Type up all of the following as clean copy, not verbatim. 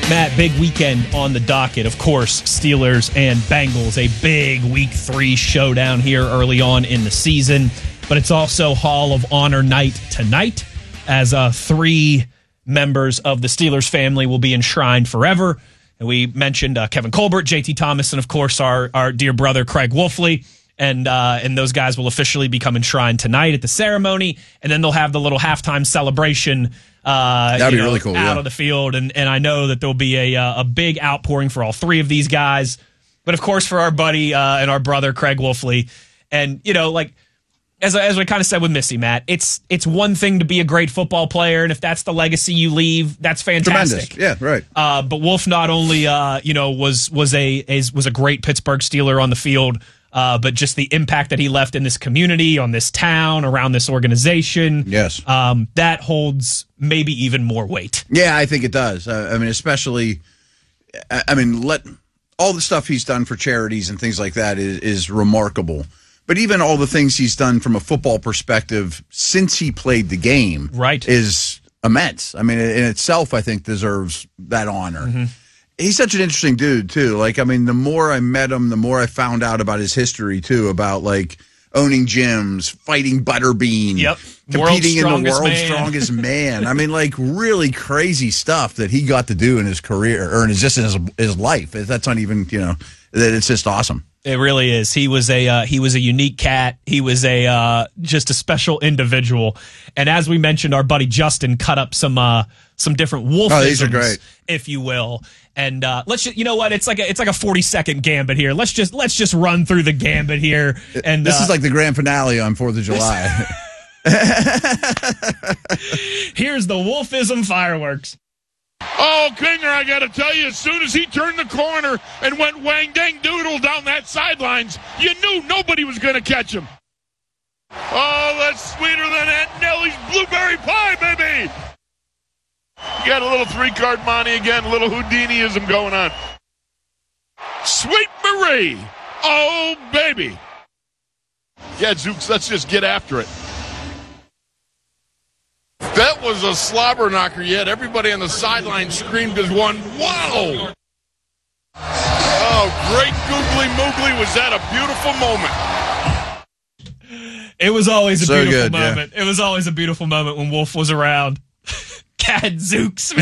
Matt, big weekend on the docket. Of course, Steelers and Bengals, a big Week 3 showdown here early on in the season. But it's also Hall of Honor night tonight, as 3 members of the Steelers family will be enshrined forever. And we mentioned Kevin Colbert, JT Thomas, and of course our dear brother Craig Wolfley. And those guys will officially become enshrined tonight at the ceremony. And then they'll have the little halftime celebration that'd be really cool, out on the field. And I know that there'll be a big outpouring for all 3 of these guys. But, of course, for our buddy and our brother, Craig Wolfley. And, as I kind of said with Missy, Matt, it's one thing to be a great football player, and if that's the legacy you leave, that's fantastic. Tremendous. Yeah, right. But Wolf not only was a great Pittsburgh Steeler on the field, but just the impact that he left in this community, on this town, around this organization. Yes. That holds maybe even more weight. Yeah, I think it does. Especially, all the stuff he's done for charities and things like that is remarkable. But even all the things he's done from a football perspective since he played the game is immense. I mean, in itself, I think deserves that honor. Mm-hmm. He's such an interesting dude, too. The more I met him, the more I found out about his history, too, about, owning gyms, fighting Butterbean, competing in the world's strongest man. Really crazy stuff that he got to do in his career, or in his life. That's not even, that it's just awesome. It really is. He was a unique cat. He was just a special individual. And as we mentioned, our buddy Justin cut up some different Wolfisms, these are great, if you will. And let's just, it's like a 40-second gambit here. Let's just run through the gambit here. And this is like the grand finale on 4th of July. Here's the Wolfism fireworks. Oh, Kinger, I got to tell you, as soon as he turned the corner and went wang dang doodle down that sidelines, you knew nobody was going to catch him. Oh, that's sweeter than Aunt Nellie's blueberry pie, baby. You got a little 3-card money again, a little Houdiniism going on. Sweet Marie. Oh, baby. Yeah, Zooks, let's just get after it. That was a slobber knocker, yet everybody on the sideline screamed as one, wow! Oh, great googly moogly, was that a beautiful moment. It was always a beautiful moment. Yeah. It was always a beautiful moment when Wolf was around. Cat Zooks,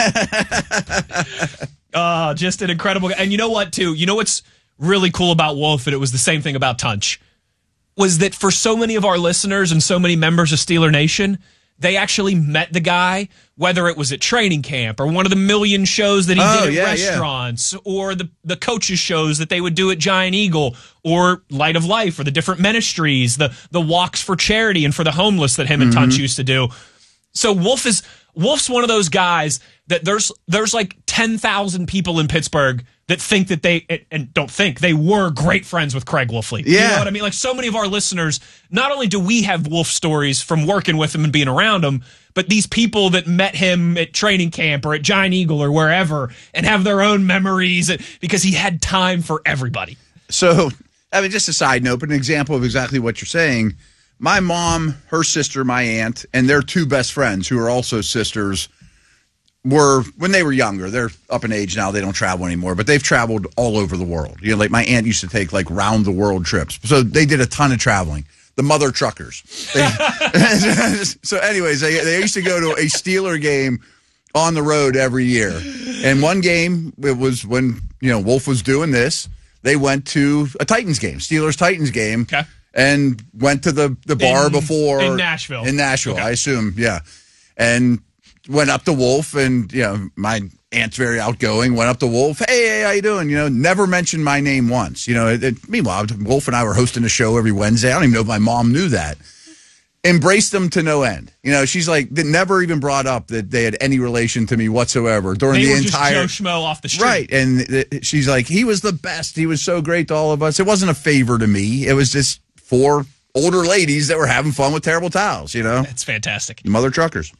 man. Just an incredible. And you know what, too? You know what's really cool about Wolf, and it was the same thing about Tunch, was that for so many of our listeners and so many members of Steeler Nation, they actually met the guy, whether it was at training camp or one of the million shows that he did at restaurants or the coaches shows that they would do at Giant Eagle or Light of Life or the different ministries, the walks for charity and for the homeless that him and Tunch used to do. So Wolf's one of those guys that there's like 10,000 people in Pittsburgh that think that they were great friends with Craig Wolfley. Yeah. You know what I mean? Like, so many of our listeners, not only do we have Wolf stories from working with him and being around him, but these people that met him at training camp or at Giant Eagle or wherever and have their own memories because he had time for everybody. So, just a side note, but an example of exactly what you're saying. My mom, her sister, my aunt, and their 2 best friends, who are also sisters, were, when they were younger, they're up in age now, they don't travel anymore, but they've traveled all over the world. My aunt used to take round the world trips. So they did a ton of traveling. The mother truckers. So anyways, they used to go to a Steeler game on the road every year. And one game, it was when, Wolf was doing this, they went to a Titans game, Steelers-Titans game. Okay. And went to the bar before. In Nashville. Okay. I assume, yeah. And went up to Wolf, and, my aunt's very outgoing, went up to Wolf, hey, how you doing? Never mentioned my name once. Meanwhile, Wolf and I were hosting a show every Wednesday. I don't even know if my mom knew that. Embraced them to no end. She's they never even brought up that they had any relation to me whatsoever during the entire just Joe Schmo off the street. Right. And she's like, he was the best. He was so great to all of us. It wasn't a favor to me. It was just 4 older ladies that were having fun with terrible towels, It's fantastic. Mother truckers.